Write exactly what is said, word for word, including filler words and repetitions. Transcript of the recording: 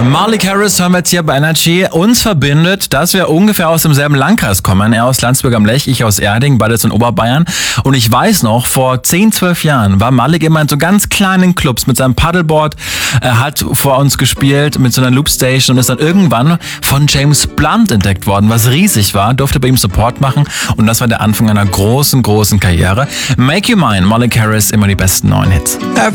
Malik Harris hören wir jetzt hier bei Energy. Uns verbindet, dass wir ungefähr aus demselben Landkreis kommen. Er aus Landsberg am Lech, ich aus Erding, beides in Oberbayern. Und ich weiß noch, vor zehn, zwölf Jahren war Malik immer in so ganz kleinen Clubs mit seinem Paddleboard. Er hat vor uns gespielt mit so einer Loopstation und ist dann irgendwann von James Blunt entdeckt worden, was riesig war, durfte bei ihm Support machen und das war der Anfang einer großen, großen Karriere. Make You Mine, Malik Harris, immer die besten neuen Hits.